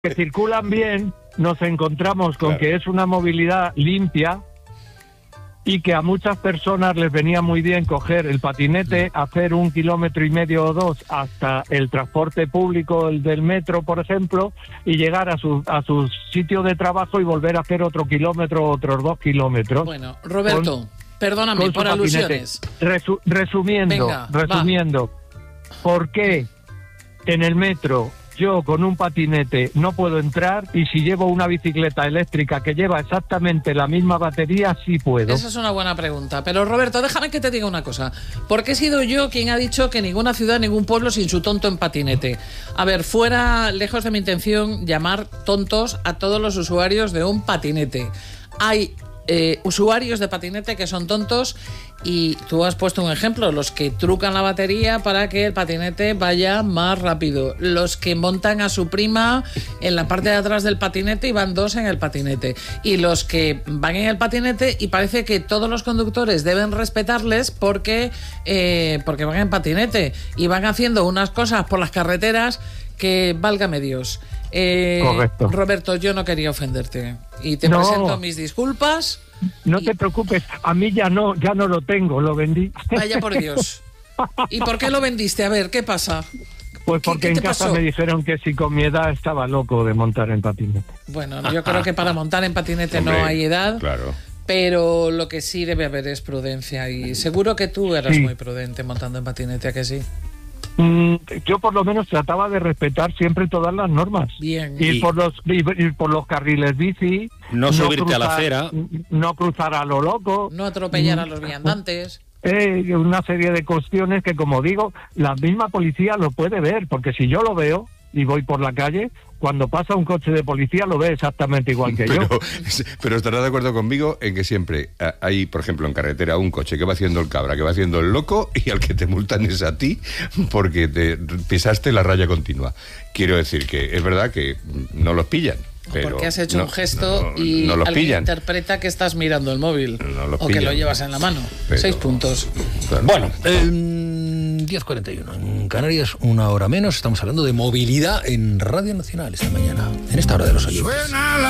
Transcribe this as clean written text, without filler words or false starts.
que circulan bien, nos encontramos con que es una movilidad limpia y que a muchas personas les venía muy bien coger el patinete, hacer 1,5 kilómetros o 2 hasta el transporte público, el del metro, por ejemplo, y llegar a su sitio de trabajo y volver a hacer otro kilómetro, otros 2 kilómetros. Bueno, Roberto, perdóname por alusiones. Resumiendo, ¿por qué en el metro yo con un patinete no puedo entrar y si llevo una bicicleta eléctrica que lleva exactamente la misma batería, sí puedo? Esa es una buena pregunta. Pero Roberto, déjame que te diga una cosa. ¿Por qué he sido yo quien ha dicho que ninguna ciudad, ningún pueblo sin su tonto en patinete? A ver, fuera, lejos de mi intención, llamar tontos a todos los usuarios de un patinete. Hay usuarios de patinete que son tontos y tú has puesto un ejemplo, los que trucan la batería para que el patinete vaya más rápido, los que montan a su prima en la parte de atrás del patinete y van dos en el patinete, y los que van en el patinete y parece que todos los conductores deben respetarles porque van en patinete y van haciendo unas cosas por las carreteras que válgame Dios. Correcto. Roberto, yo no quería ofenderte y te presento mis disculpas. No te preocupes, a mí ya no lo tengo, lo vendí. Vaya por Dios. ¿Y por qué lo vendiste? A ver, ¿qué pasa? Pues porque en casa me dijeron que si con mi edad estaba loco de montar en patinete. Bueno, yo creo que para montar en patinete no hay edad. Claro. Pero lo que sí debe haber es prudencia y seguro que tú eras muy prudente montando en patinete, ¿a que sí? Yo por lo menos trataba de respetar siempre todas las normas. Bien. Ir por los carriles bici, no subirte a la acera, no cruzar a lo loco, no atropellar a los viandantes. Una serie de cuestiones que, como digo, la misma policía lo puede ver, porque si yo lo veo y voy por la calle, cuando pasa un coche de policía lo ve exactamente igual que yo. Pero estarás de acuerdo conmigo en que siempre hay, por ejemplo, en carretera un coche que va haciendo el cabra, que va haciendo el loco, y al que te multan es a ti porque te pisaste la raya continua. Quiero decir que es verdad que no los pillan. Pero porque has hecho un gesto y no alguien pillan. Interpreta que estás mirando el móvil o pillan. Que lo llevas en la mano. Pero, 6 puntos. Claro. Bueno, 10:41 en Canarias, 1 hora menos. Estamos hablando de movilidad en Radio Nacional esta mañana, en esta hora de los oyentes.